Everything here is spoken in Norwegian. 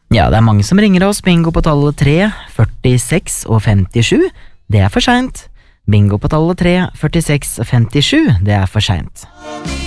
Ja, det mange som ringer oss. Bingo på tallet 3, 46 og 57. Det for sent. Bingo på tallet 3, 46 og 57. Det for sent.